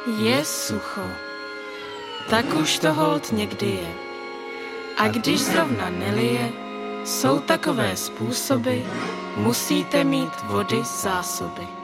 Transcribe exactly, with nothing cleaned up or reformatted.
Je sucho, tak už to holt někdy je. A když zrovna nelije, jsou takové způsoby, musíte mít vody zásoby.